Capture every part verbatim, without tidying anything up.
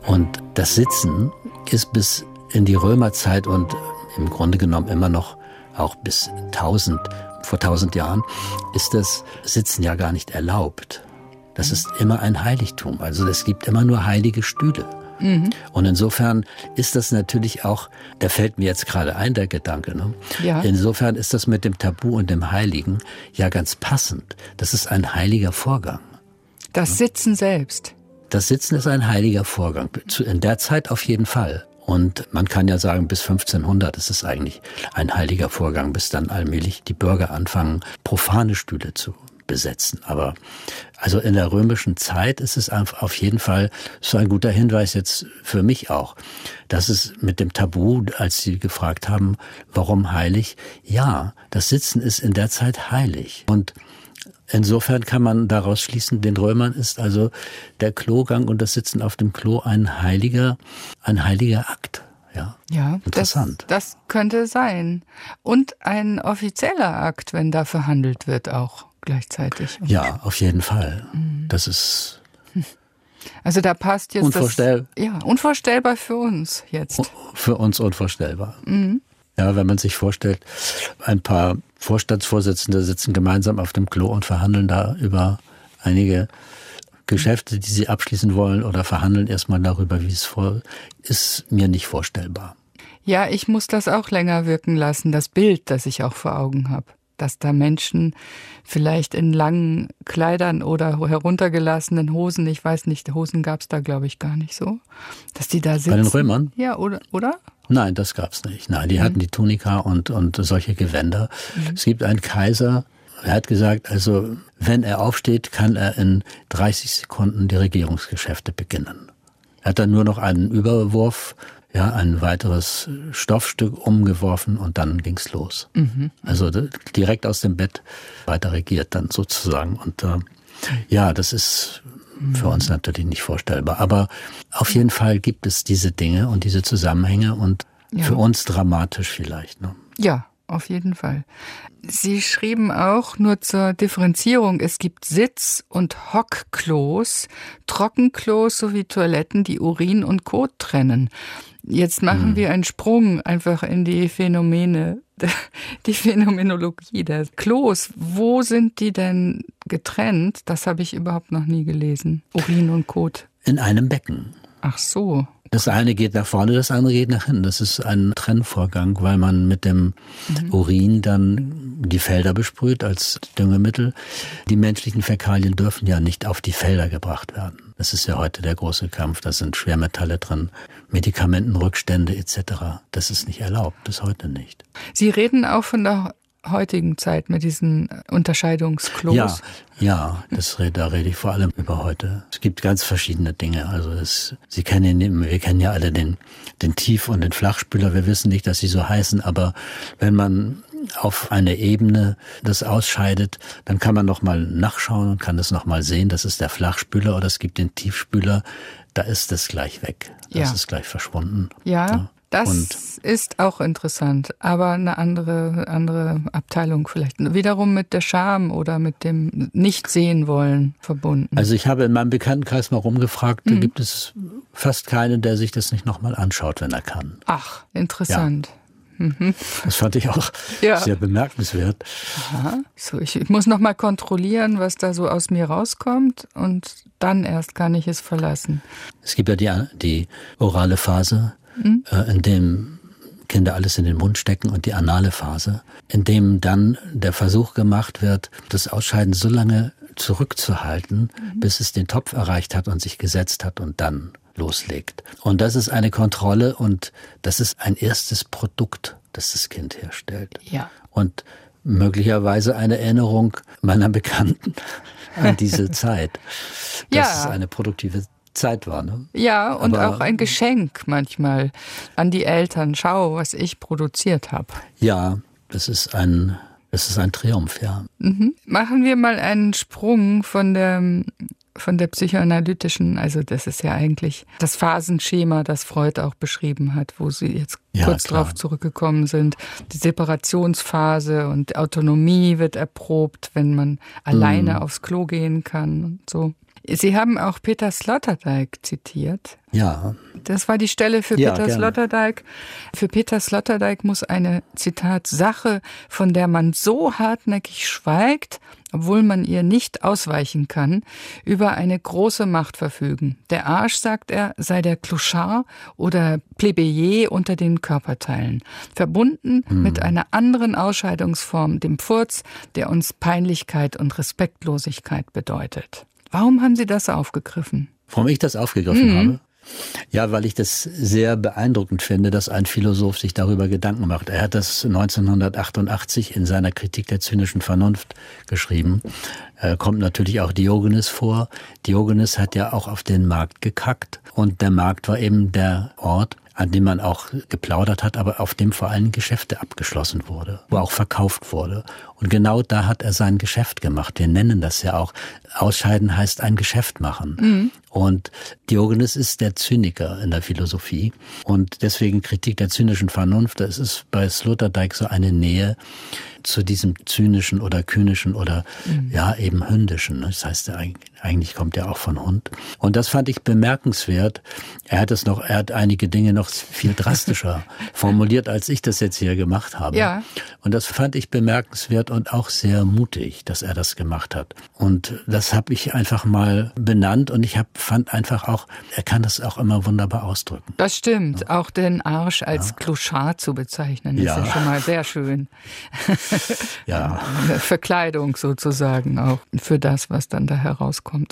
Und das Sitzen ist bis in die Römerzeit und im Grunde genommen immer noch auch bis tausend, vor tausend Jahren, ist das Sitzen ja gar nicht erlaubt. Das ist immer ein Heiligtum. Also es gibt immer nur heilige Stühle. Mhm. Und insofern ist das natürlich auch, da fällt mir jetzt gerade ein, der Gedanke, ne? Ja. Insofern ist das mit dem Tabu und dem Heiligen ja ganz passend. Das ist ein heiliger Vorgang. Das Sitzen selbst. Das Sitzen ist ein heiliger Vorgang. In der Zeit auf jeden Fall. Und man kann ja sagen, bis fünfzehnhundert ist es eigentlich ein heiliger Vorgang, bis dann allmählich die Bürger anfangen, profane Stühle zu besetzen. Aber also in der römischen Zeit ist es auf jeden Fall so ein guter Hinweis jetzt für mich auch, dass es mit dem Tabu, als Sie gefragt haben, warum heilig? Ja, das Sitzen ist in der Zeit heilig. Und insofern kann man daraus schließen, den Römern ist also der Klogang und das Sitzen auf dem Klo ein heiliger, ein heiliger Akt. Ja, ja, interessant. Das, das könnte sein. Und ein offizieller Akt, wenn da verhandelt wird, auch gleichzeitig. Ja, auf jeden Fall. Mhm. Das ist also da passt jetzt unvorstellbar. Das, ja, unvorstellbar für uns jetzt. Für uns unvorstellbar. Mhm. Ja, wenn man sich vorstellt, ein paar Vorstandsvorsitzende sitzen gemeinsam auf dem Klo und verhandeln da über einige Geschäfte, die sie abschließen wollen oder verhandeln erstmal darüber, wie es vor, ist mir nicht vorstellbar. Ja, ich muss das auch länger wirken lassen, das Bild, das ich auch vor Augen habe. Dass da Menschen vielleicht in langen Kleidern oder heruntergelassenen Hosen, ich weiß nicht, Hosen gab es da, glaube ich, gar nicht so, dass die da sitzen. Bei den Römern? Ja, oder? oder? Nein, das gab's nicht. Nein, die mhm. hatten die Tunika und, und solche Gewänder. Mhm. Es gibt einen Kaiser, er hat gesagt, also wenn er aufsteht, kann er in dreißig Sekunden die Regierungsgeschäfte beginnen. Er hat dann nur noch einen Überwurf, ja, ein weiteres Stoffstück umgeworfen und dann ging's los. Mhm. Also direkt aus dem Bett weiter regiert dann sozusagen. Und äh, ja, das ist für uns natürlich nicht vorstellbar. Aber auf jeden Fall gibt es diese Dinge und diese Zusammenhänge und ja. Für uns dramatisch vielleicht. Ne? Ja, auf jeden Fall. Sie schrieben auch nur zur Differenzierung, es gibt Sitz- und Hockklos, Trockenklos sowie Toiletten, die Urin und Kot trennen. Jetzt machen hm. wir einen Sprung einfach in die Phänomene, die Phänomenologie der Klos. Wo sind die denn getrennt? Das habe ich überhaupt noch nie gelesen. Urin und Kot. In einem Becken. Ach so. Das eine geht nach vorne, das andere geht nach hinten. Das ist ein Trennvorgang, weil man mit dem mhm. Urin dann die Felder besprüht als Düngemittel. Die menschlichen Fäkalien dürfen ja nicht auf die Felder gebracht werden. Das ist ja heute der große Kampf. Da sind Schwermetalle drin, Medikamentenrückstände et cetera. Das ist nicht erlaubt, bis heute nicht. Sie reden auch von der heutigen Zeit mit diesen Unterscheidungsklos? Ja, ja, das, da rede ich vor allem über heute. Es gibt ganz verschiedene Dinge. Also es, Sie kennen, wir kennen ja alle den, den Tief- und den Flachspüler. Wir wissen nicht, dass sie so heißen, aber wenn man auf eine Ebene das ausscheidet, dann kann man noch mal nachschauen und kann das noch mal sehen. Das ist der Flachspüler oder es gibt den Tiefspüler. Da ist es gleich weg. Das ja. ist gleich verschwunden. Ja. ja. Das und ist auch interessant, aber eine andere, andere Abteilung vielleicht. Wiederum mit der Scham oder mit dem Nicht-Sehen-Wollen verbunden. Also ich habe in meinem Bekanntenkreis mal rumgefragt, mhm. da gibt es fast keinen, der sich das nicht nochmal anschaut, wenn er kann. Ach, interessant. Ja. Mhm. Das fand ich auch ja. sehr bemerkenswert. Aha. So, ich, ich muss nochmal kontrollieren, was da so aus mir rauskommt und dann erst kann ich es verlassen. Es gibt ja die, die orale Phase, Mhm. in dem Kinder alles in den Mund stecken und die anale Phase, in dem dann der Versuch gemacht wird, das Ausscheiden so lange zurückzuhalten, mhm. bis es den Topf erreicht hat und sich gesetzt hat und dann loslegt. Und das ist eine Kontrolle und das ist ein erstes Produkt, das das Kind herstellt. Ja. Und möglicherweise eine Erinnerung meiner Bekannten an diese Zeit. Das ja. ist eine produktive Zeit war, ne? Ja, und Aber auch ein Geschenk manchmal an die Eltern. Schau, was ich produziert habe. Ja, das ist ein, das ist ein Triumph, ja. Mhm. Machen wir mal einen Sprung von der, von der psychoanalytischen, also das ist ja eigentlich das Phasenschema, das Freud auch beschrieben hat, wo Sie jetzt ja, kurz klar. drauf zurückgekommen sind. Die Separationsphase und Autonomie wird erprobt, wenn man alleine mhm. aufs Klo gehen kann und so. Sie haben auch Peter Sloterdijk zitiert. Ja. Das war die Stelle für ja, Peter gerne. Sloterdijk. Für Peter Sloterdijk muss eine, Zitat, Sache, von der man so hartnäckig schweigt, obwohl man ihr nicht ausweichen kann, über eine große Macht verfügen. Der Arsch, sagt er, sei der Clochard oder Plebejer unter den Körperteilen, verbunden hm. mit einer anderen Ausscheidungsform, dem Furz, der uns Peinlichkeit und Respektlosigkeit bedeutet. Warum haben Sie das aufgegriffen? Warum ich das aufgegriffen mhm. habe? Ja, weil ich das sehr beeindruckend finde, dass ein Philosoph sich darüber Gedanken macht. Er hat das neunzehnhundertachtundachtzig in seiner Kritik der zynischen Vernunft geschrieben. Äh, kommt natürlich auch Diogenes vor. Diogenes hat ja auch auf den Markt gekackt. Und der Markt war eben der Ort, an dem man auch geplaudert hat, aber auf dem vor allem Geschäfte abgeschlossen wurde, wo auch verkauft wurde. Und genau da hat er sein Geschäft gemacht. Wir nennen das ja auch. Ausscheiden heißt ein Geschäft machen. Mhm. Und Diogenes ist der Zyniker in der Philosophie. Und deswegen Kritik der zynischen Vernunft, das ist bei Sloterdijk so eine Nähe zu diesem zynischen oder kynischen oder mhm. ja eben hündischen. Das heißt, eigentlich kommt er auch von Hund. Und das fand ich bemerkenswert. Er hat es noch, er hat einige Dinge noch viel drastischer formuliert, als ich das jetzt hier gemacht habe. Ja. Und das fand ich bemerkenswert und auch sehr mutig, dass er das gemacht hat. Und das habe ich einfach mal benannt und ich hab, fand einfach auch, er kann das auch immer wunderbar ausdrücken. Das stimmt. Ja. Auch den Arsch als ja. Clochard zu bezeichnen, ist ja. ja schon mal sehr schön. Ja. Eine Verkleidung sozusagen auch für das, was dann da herauskommt.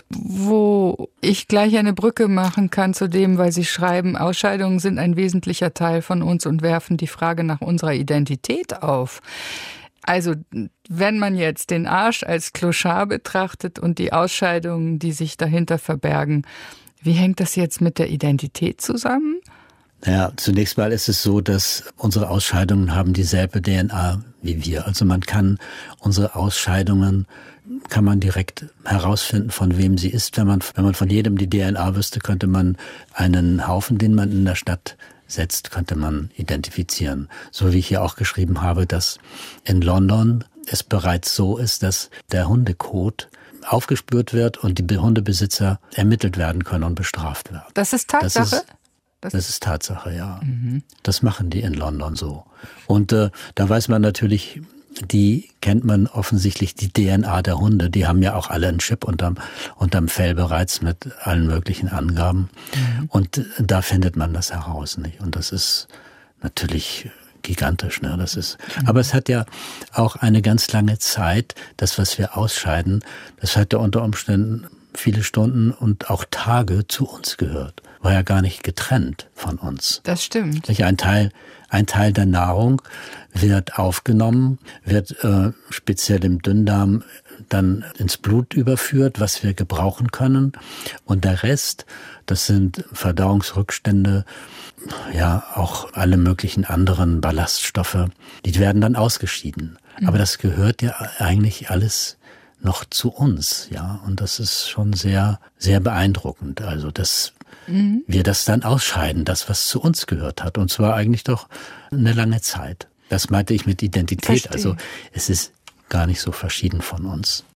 Wo ich gleich eine Brücke machen kann zu dem, weil Sie schreiben, Ausscheidungen sind ein wesentlicher Teil von uns und werfen die Frage nach unserer Identität auf. Also, wenn man jetzt den Arsch als Clochard betrachtet und die Ausscheidungen, die sich dahinter verbergen, wie hängt das jetzt mit der Identität zusammen? Ja, zunächst mal ist es so, dass unsere Ausscheidungen haben dieselbe D N A wie wir. Also man kann unsere Ausscheidungen, kann man direkt herausfinden, von wem sie ist. Wenn man, wenn man von jedem die D N A wüsste, könnte man einen Haufen, den man in der Stadt setzt, könnte man identifizieren. So wie ich hier auch geschrieben habe, dass in London es bereits so ist, dass der Hundekot aufgespürt wird und die Hundebesitzer ermittelt werden können und bestraft werden. Das ist Tatsache? Das ist, das, das ist Tatsache, ja. Mhm. Das machen die in London so. Und äh, da weiß man natürlich, die kennt man offensichtlich die D N A der Hunde. Die haben ja auch alle einen Chip unterm, unterm Fell bereits mit allen möglichen Angaben. Mhm. Und da findet man das heraus, nicht? Und das ist natürlich gigantisch, ne? Das ist, mhm. aber es hat ja auch eine ganz lange Zeit, das, was wir ausscheiden, das hat ja unter Umständen viele Stunden und auch Tage zu uns gehört. War ja gar nicht getrennt von uns. Das stimmt. Ein Teil, ein Teil der Nahrung wird aufgenommen, wird äh, speziell im Dünndarm dann ins Blut überführt, was wir gebrauchen können. Und der Rest, das sind Verdauungsrückstände, ja auch alle möglichen anderen Ballaststoffe, die werden dann ausgeschieden. Mhm. Aber das gehört ja eigentlich alles noch zu uns, ja. Und das ist schon sehr, sehr beeindruckend. Also, dass mhm. wir das dann ausscheiden, das, was zu uns gehört hat. Und zwar eigentlich doch eine lange Zeit. Das meinte ich mit Identität. Verstehe. Also, es ist gar nicht so verschieden von uns.